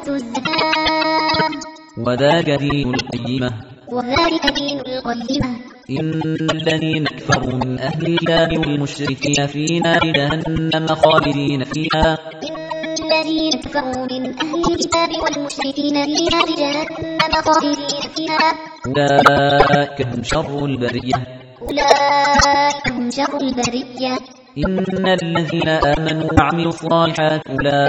ويؤتوا الزكاة وذلك دين القيمة إن الذين كفروا من أهل الكتاب والمشركين في نار جهنم خالدين فيها أولئك هم شر البرية إن الذين آمنوا وعملوا الصالحات أولئك